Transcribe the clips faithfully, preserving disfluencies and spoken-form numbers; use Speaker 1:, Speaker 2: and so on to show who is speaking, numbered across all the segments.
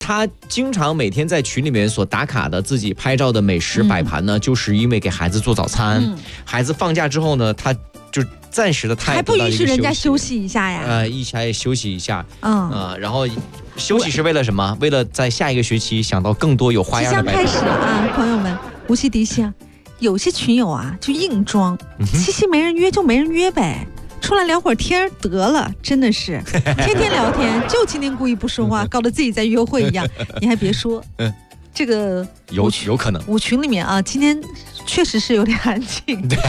Speaker 1: 他经常每天在群里面所打卡的自己拍照的美食摆盘呢，嗯、就是因为给孩子做早餐。嗯、孩子放假之后呢，他就暂时的他
Speaker 2: 还不允许人家休息一下呀？
Speaker 1: 呃，一起来休息一下。嗯、呃，然后休息是为了什么？为了在下一个学期想到更多有花样的摆盘。
Speaker 2: 即将开始了啊，朋友们，无锡迪西啊，有些群友啊就硬装，七夕没人约就没人约呗。出来聊会儿天得了，真的是天天聊天，就今天故意不说话，搞得自己在约会一样。你还别说，嗯，这个
Speaker 1: 有有可能。
Speaker 2: 五群里面啊，今天确实是有点安静。对，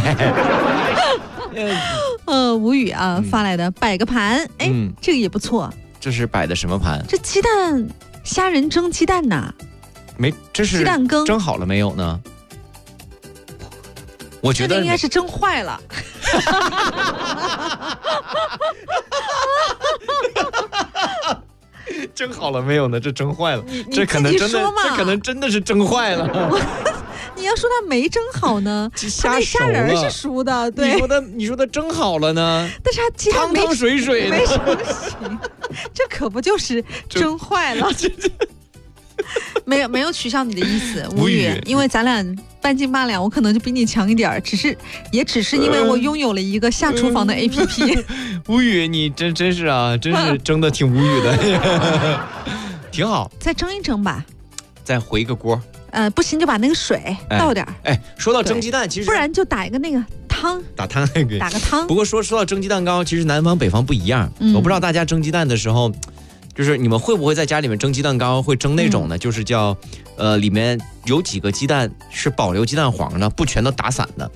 Speaker 2: 呃，无语啊、嗯、发来的摆个盘，哎、嗯，这个也不错。
Speaker 1: 这是摆的什么盘？
Speaker 2: 这鸡蛋虾仁蒸鸡蛋呐？
Speaker 1: 没，这是
Speaker 2: 鸡蛋羹
Speaker 1: 蒸好了没有呢？我觉得
Speaker 2: 应该是蒸坏了。
Speaker 1: 蒸好了没有呢？这蒸坏了，这可能真的，这可能真的是蒸坏了。
Speaker 2: 你要说它没蒸好呢，它那虾仁是熟的，对。
Speaker 1: 你说的，你说的蒸好了呢？
Speaker 2: 但是它鸡蛋
Speaker 1: 汤汤水水的，
Speaker 2: 没成型，这可不就是蒸坏了？没有没有取笑你的意思，无语，因为咱俩半斤八两，我可能就比你强一点，只是也只是因为我拥有了一个下厨房的 A P P。
Speaker 1: 无语，你真真是啊，真是蒸的挺无语的，挺好。
Speaker 2: 再蒸一蒸吧，
Speaker 1: 再回一个锅。
Speaker 2: 呃，不行就把那个水倒点。
Speaker 1: 哎，哎说到蒸鸡蛋，其实
Speaker 2: 不然就打一个那个汤，
Speaker 1: 打汤那个
Speaker 2: 打个汤。
Speaker 1: 不过说说到蒸鸡蛋糕，其实南方北方不一样，嗯、我不知道大家蒸鸡蛋的时候。就是你们会不会在家里面蒸鸡蛋糕，会蒸那种呢？嗯、就是叫，呃，里面有几个鸡蛋是保留鸡蛋黄的，不全都打散的。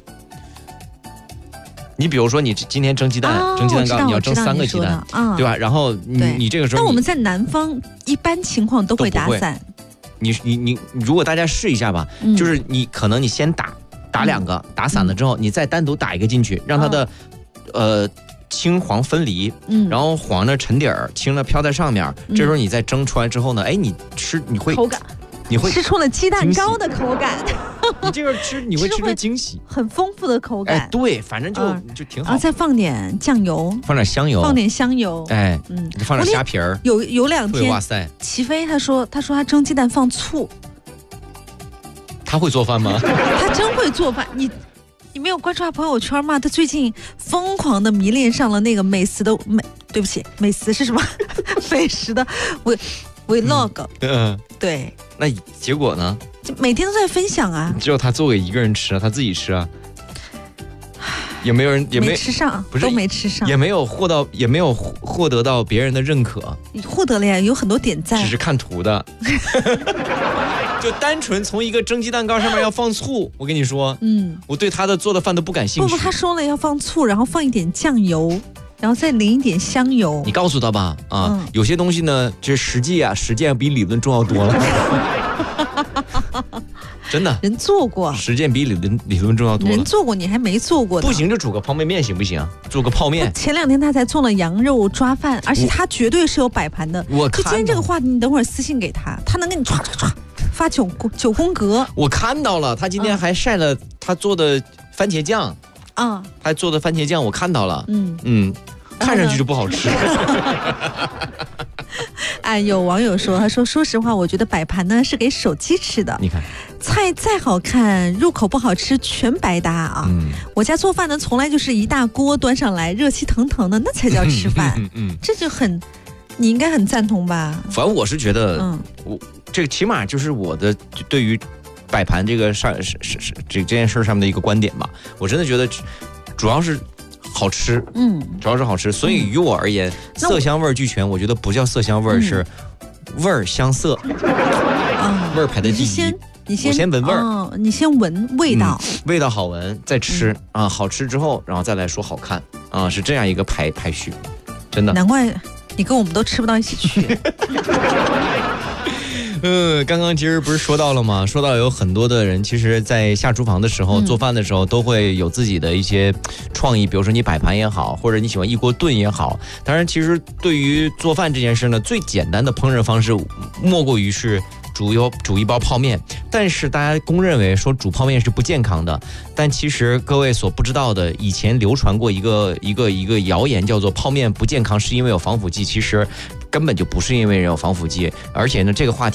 Speaker 1: 你比如说，你今天蒸鸡蛋，哦、蒸鸡蛋糕，你要蒸三个鸡蛋，嗯、对吧？然后你你这个时候，
Speaker 2: 但我们在南方一般情况都会打散。
Speaker 1: 你你你，如果大家试一下吧，嗯、就是你可能你先打打两个，嗯、打散了之后，你再单独打一个进去，让它的，嗯、呃。青黄分离，嗯，然后黄的沉底儿，青的飘在上面。嗯、这时候你再蒸出来之后呢，哎，你吃你会
Speaker 2: 口感，
Speaker 1: 你会
Speaker 2: 吃出了鸡蛋糕的口感。
Speaker 1: 你这个吃你会吃出惊喜，
Speaker 2: 很丰富的口感。
Speaker 1: 哎，对，反正就、嗯、就挺好。
Speaker 2: 然后再放点酱油，
Speaker 1: 放点香油，
Speaker 2: 放点香油。
Speaker 1: 哎，嗯，放点虾皮儿。
Speaker 2: 有有两天，
Speaker 1: 哇塞，
Speaker 2: 齐飞他说他说他蒸鸡蛋放醋。
Speaker 1: 他会做饭吗？
Speaker 2: 他真会做饭，你。你没有关注他朋友圈吗？他最近疯狂的迷恋上了那个美食的美，对不起，美食是什么？美食的 vlog。嗯，对。
Speaker 1: 那结果呢？
Speaker 2: 每天都在分享啊。
Speaker 1: 只有他做给一个人吃啊，他自己吃啊。也没有人也没,
Speaker 2: 没吃上，
Speaker 1: 不是
Speaker 2: 都没吃上，
Speaker 1: 也没有获到，也没有获得到别人的认可。
Speaker 2: 你获得了呀，有很多点赞。
Speaker 1: 只是看图的。就单纯从一个蒸鸡蛋糕上面要放醋，我跟你说，嗯，我对他的做的饭都不感兴趣。
Speaker 2: 不不，他说了要放醋，然后放一点酱油，然后再淋一点香油。
Speaker 1: 你告诉他吧，啊，嗯、有些东西呢，这实际啊，实践比理论重要多了。真的，
Speaker 2: 人做过，
Speaker 1: 实践比理论理论重要多了。
Speaker 2: 人做过，你还没做过呢。
Speaker 1: 不行就煮个方便面行不行？煮个泡面。
Speaker 2: 前两天他才做了羊肉抓饭，而且他绝对是有摆盘的。
Speaker 1: 我
Speaker 2: 就今天这个话题，你等会儿私信给他，他能给你唰唰唰发九九宫格。
Speaker 1: 我看到了，他今天还晒了他做的番茄酱。啊、嗯，他做的番茄酱我看到了。嗯嗯，看上去就不好吃。
Speaker 2: 哎，有网友说，他说，说实话，我觉得摆盘呢是给手机吃的。
Speaker 1: 你看，
Speaker 2: 菜再好看，入口不好吃，全白搭啊！嗯、我家做饭呢，从来就是一大锅端上来，热气腾腾的，那才叫吃饭。嗯嗯嗯、这就很，你应该很赞同吧？
Speaker 1: 反正我是觉得，嗯，我这个起码就是我的对于摆盘这个上是是是这这件事上面的一个观点吧。我真的觉得，主要是。好吃，嗯，主要是好吃，所以于我而言，嗯、色香味俱全。我觉得不叫色香味儿，嗯、是味儿相色，嗯、味儿排在第一。你先，
Speaker 2: 你先，
Speaker 1: 我先闻味儿、
Speaker 2: 哦，你先闻味道、
Speaker 1: 嗯，味道好闻，再吃、嗯、啊，好吃之后，然后再来说好看啊，是这样一个排排序，真的。
Speaker 2: 难怪你跟我们都吃不到一起去。
Speaker 1: 嗯，刚刚其实不是说到了吗？说到有很多的人，其实在下厨房的时候、嗯、做饭的时候，都会有自己的一些创意，比如说你摆盘也好，或者你喜欢一锅炖也好。当然，其实对于做饭这件事呢，最简单的烹饪方式，莫过于是煮一煮一包泡面。但是大家公认为说煮泡面是不健康的，但其实各位所不知道的，以前流传过一个一个一个谣言，叫做泡面不健康是因为有防腐剂。其实根本就不是因为人有防腐剂，而且呢，这个话题